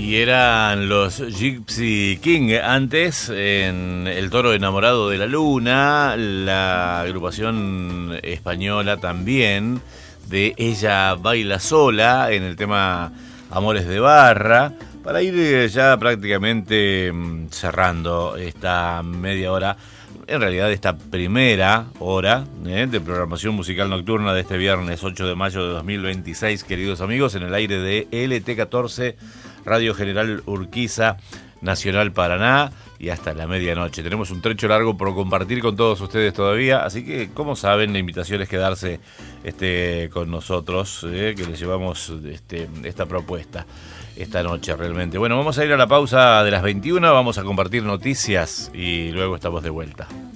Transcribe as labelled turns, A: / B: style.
A: Y eran los Gypsy King antes, en El Toro Enamorado de la Luna, la agrupación española también, de Ella Baila Sola, en el tema Amores de Barra, para ir ya prácticamente cerrando esta media hora, en realidad esta primera hora de programación musical nocturna de este viernes 8 de mayo de 2026, queridos amigos, en el aire de LT14, Radio General Urquiza, Nacional Paraná, y hasta la medianoche. Tenemos un trecho largo por compartir con todos ustedes todavía, así que, como saben, la invitación es quedarse con nosotros, que les llevamos esta propuesta esta noche realmente. Bueno, vamos a ir a la pausa de las 21, vamos a compartir noticias y luego estamos de vuelta.